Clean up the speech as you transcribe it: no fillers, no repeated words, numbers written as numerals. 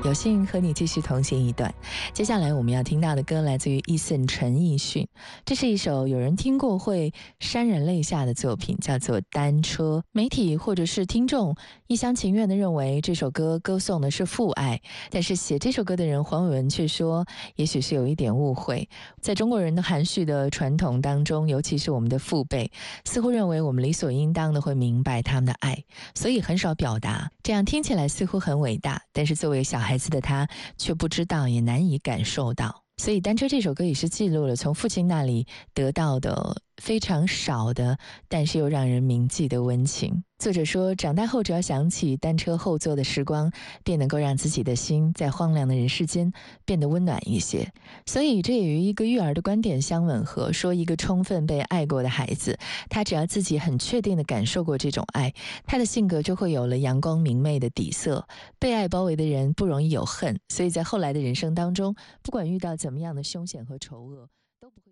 有幸和你继续同行一段。接下来我们要听到的歌来自于Eason陈奕迅，这是一首有人听过会潸然泪下的作品，叫做《单车》。媒体或者是听众一厢情愿地认为这首歌歌颂的是父爱，但是写这首歌的人黄伟文却说，也许是有一点误会。在中国人的含蓄的传统当中，尤其是我们的父辈，似乎认为我们理所应当的会明白他们的爱，所以很少表达。这样听起来似乎很伟大，但是作为小孩子的他却不知道，也难以感受到。所以《单车》这首歌也是记录了从父亲那里得到的非常少的，但是又让人铭记的温情。作者说，长大后只要想起单车后座的时光，便能够让自己的心在荒凉的人世间变得温暖一些。所以这也与一个育儿的观点相吻合，说一个充分被爱过的孩子，他只要自己很确定地感受过这种爱，他的性格就会有了阳光明媚的底色。被爱包围的人不容易有恨，所以在后来的人生当中，不管遇到怎么样的凶险和丑恶，都不会